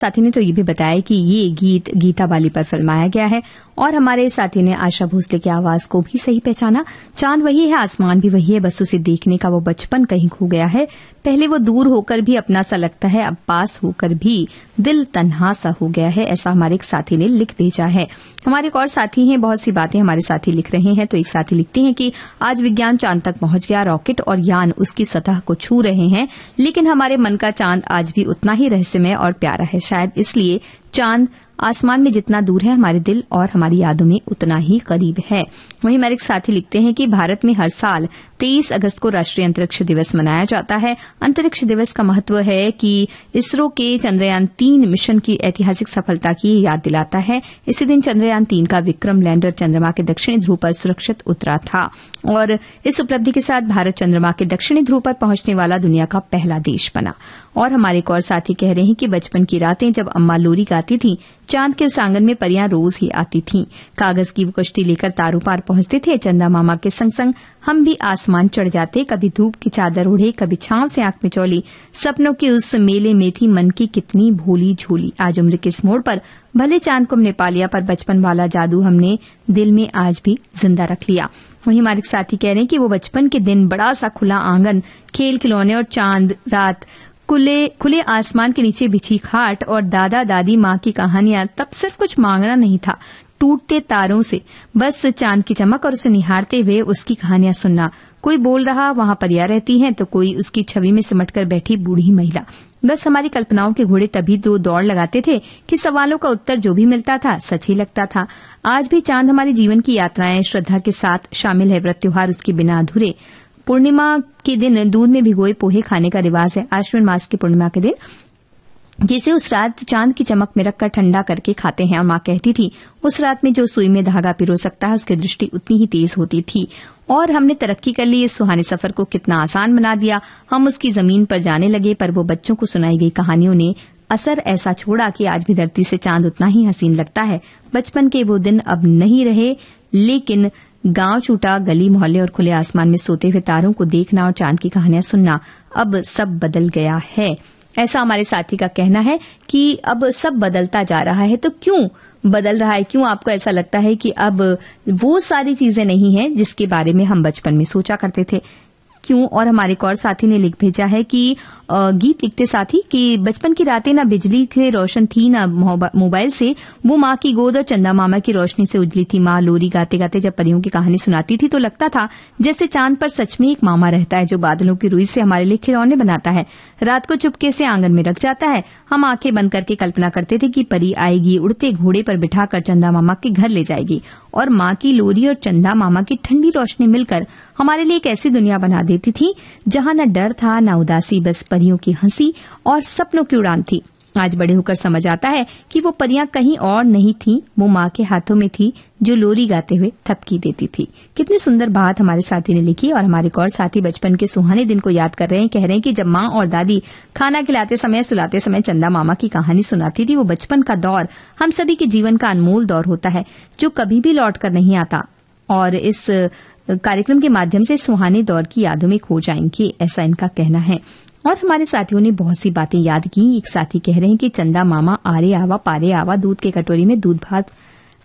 साथी ने तो ये भी बताया कि ये गीत गीता बाली पर फिल्माया गया है। और हमारे साथी ने आशा भोसले की आवाज को भी सही पहचाना। चांद वही है, आसमान भी वही है, बस उसे देखने का वो बचपन कहीं खो गया है। पहले वो दूर होकर भी अपना सा लगता है, अब पास होकर भी दिल तन्हा सा हो गया है, ऐसा हमारे एक साथी ने लिख भेजा है। हमारे एक और साथी हैं, बहुत सी बातें हमारे साथी लिख रहे हैं। तो एक साथी लिखते हैं कि आज विज्ञान चांद तक पहुंच गया, रॉकेट और यान उसकी सतह को छू रहे हैं, लेकिन हमारे मन का चांद आज भी उतना ही रहस्यमय और प्यारा है। शायद इसलिए चांद आसमान में जितना दूर है, हमारे दिल और हमारी यादों में उतना ही करीब है। वहीं हमारे एक साथी लिखते हैं कि भारत में हर साल 23 अगस्त को राष्ट्रीय अंतरिक्ष दिवस मनाया जाता है। अंतरिक्ष दिवस का महत्व है कि इसरो के चंद्रयान 3 मिशन की ऐतिहासिक सफलता की याद दिलाता है। इसी दिन चंद्रयान 3 का विक्रम लैंडर चंद्रमा के दक्षिणी ध्रुव पर सुरक्षित उतरा था और इस उपलब्धि के साथ भारत चंद्रमा के दक्षिणी ध्रुव पर पहुंचने वाला दुनिया का पहला देश बना। और हमारे एक और साथी कह रहे हैं कि बचपन की रातें जब अम्मा लोरी गाती थी, चांद के उस आंगन में परियां रोज ही आती थीं। कागज की वो कश्ती लेकर तारों पार पहुंचते थे। चंदा मामा के संग संग हम भी आसमान चढ़ जाते, कभी धूप की चादर ओढ़े, कभी छांव से आंख मिचौली। सपनों के उस मेले में थी मन की कितनी भोली झोली। आज उम्र के इस मोड़ पर भले चांद को हमने पा लिया, पर बचपन वाला जादू हमने दिल में आज भी जिंदा रख लिया। वहीं हमारे साथी कह रहे हैं कि वो बचपन के दिन, बड़ा सा खुला आंगन, खेल खिलौने और चांद रात, खुले आसमान के नीचे बिछी खाट और दादा दादी माँ की कहानियां। तब सिर्फ कुछ मांगना नहीं था, टूटते तारों से बस चांद की चमक और उसे निहारते हुए उसकी कहानियां सुनना। कोई बोल रहा वहां परियां रहती हैं, तो कोई उसकी छवि में सिमटकर बैठी बूढ़ी महिला। बस हमारी कल्पनाओं के घोड़े तभी तो दौड़ लगाते थे कि सवालों का उत्तर जो भी मिलता था सच ही लगता था। आज भी चांद हमारे जीवन की यात्राएं श्रद्धा के साथ शामिल है। व्रत त्योहार उसके बिना अधूरे। पूर्णिमा के दिन दूध में भिगोए पोहे खाने का रिवाज है। आश्विन मास की पूर्णिमा के दिन जिसे उस रात चांद की चमक में रखकर ठंडा करके खाते हैं। और माँ कहती थी उस रात में जो सुई में धागा पिरो सकता है, उसकी दृष्टि उतनी ही तेज होती थी। और हमने तरक्की कर ली, इस सुहाने सफर को कितना आसान बना दिया। हम उसकी जमीन पर जाने लगे, पर वो बच्चों को सुनाई गई कहानियों ने असर ऐसा छोड़ा कि आज भी धरती से चांद उतना ही हसीन लगता है। बचपन के वो दिन अब नहीं रहे, लेकिन गांव छूटा, गली मोहल्ले और खुले आसमान में सोते हुए तारों को देखना और चांद की कहानियां सुनना, अब सब बदल गया है। ऐसा हमारे साथी का कहना है कि अब सब बदलता जा रहा है। तो क्यों बदल रहा है? क्यों आपको ऐसा लगता है कि अब वो सारी चीजें नहीं हैं जिसके बारे में हम बचपन में सोचा करते थे? क्यों? और हमारे एक और साथी ने लिख भेजा है कि गीत लिखते साथी कि बचपन की रातें ना बिजली से रोशन थी, ना मोबाइल से, वो माँ की गोद और चंदा मामा की रोशनी से उजली थी। माँ लोरी गाते गाते जब परियों की कहानी सुनाती थी तो लगता था जैसे चांद पर सच में एक मामा रहता है जो बादलों की रुई से हमारे लिए खिलौने बनाता है, रात को चुपके से आंगन में रख जाता है। हम आंखें बंद करके कल्पना करते थे कि परी आएगी, उड़ते घोड़े पर बिठाकर चंदा मामा के घर ले जाएगी और माँ की लोरी और चंदा मामा की ठंडी रोशनी मिलकर हमारे लिए एक ऐसी दुनिया बना देती थी जहां न डर था, न उदासी, बस परियों की हंसी और सपनों की उड़ान थी। आज बड़े होकर समझ आता है कि वो परियां कहीं और नहीं थीं, वो माँ के हाथों में थी जो लोरी गाते हुए थपकी देती थी। कितनी सुंदर बात हमारे साथी ने लिखी। और हमारे एक और साथी बचपन के सुहाने दिन को याद कर रहे हैं। कह रहे हैं कि जब माँ और दादी खाना खिलाते समय, सुलाते समय चंदा मामा की कहानी सुनाती थी, वो बचपन का दौर हम सभी के जीवन का अनमोल दौर होता है जो कभी भी लौट कर नहीं आता। और इस कार्यक्रम के माध्यम से सुहाने दौर की यादों में खो जाएंगे, ऐसा इनका कहना है। और हमारे साथियों ने बहुत सी बातें याद की। एक साथी कह रहे हैं कि चंदा मामा आरे आवा पारे आवा, दूध के कटोरी में दूध भात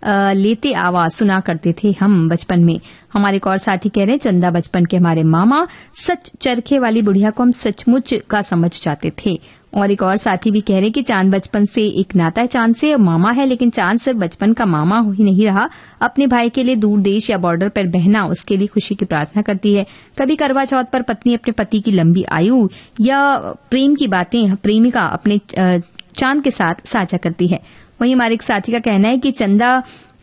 लेते आवा सुना करते थे हम बचपन में। हमारे एक और साथी कह रहे हैं चंदा बचपन के हमारे मामा, सच चरखे वाली बुढ़िया को हम सचमुच का समझ जाते थे। और एक और साथी भी कह रहे हैं कि चांद बचपन से एक नाता है, चांद से मामा है, लेकिन चांद सिर्फ बचपन का मामा ही नहीं रहा। अपने भाई के लिए दूर देश या बॉर्डर पर बहना उसके लिए खुशी की प्रार्थना करती है। कभी करवा चौथ पर पत्नी अपने पति की लंबी आयु या प्रेम की बातें प्रेमिका अपने चांद के साथ साझा करती है। वहीं हमारे एक साथी का कहना है कि चंदा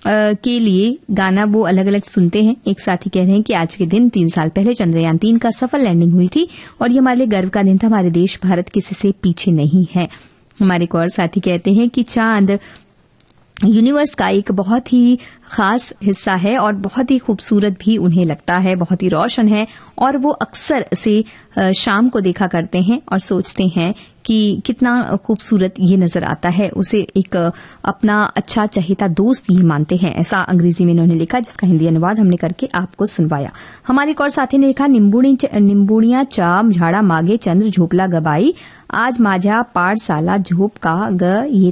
के लिए गाना वो अलग अलग सुनते हैं। एक साथी कह रहे हैं कि आज के दिन 3 साल पहले चंद्रयान 3 का सफल लैंडिंग हुई थी और ये हमारे लिए गर्व का दिन था। हमारे देश भारत किसी से पीछे नहीं है। हमारे एक और साथी कहते हैं कि चांद यूनिवर्स का एक बहुत ही खास हिस्सा है और बहुत ही खूबसूरत भी उन्हें लगता है, बहुत ही रोशन है। और वो अक्सर से शाम को देखा करते हैं और सोचते हैं कि कितना खूबसूरत ये नजर आता है। उसे एक अपना अच्छा चहेता दोस्त ये मानते हैं, ऐसा अंग्रेजी में इन्होंने लिखा, जिसका हिंदी अनुवाद हमने करके आपको सुनवाया। हमारे एक और साथी ने लिखा, निंबुणिया चाम झाड़ा मागे चंद्र झोपला गबाई, आज माझ्या पाठशाला झोप का ग ये